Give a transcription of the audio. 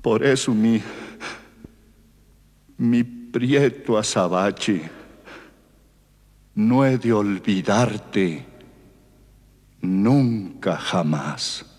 Por eso mi Prieto Azabache, no he de olvidarte nunca jamás.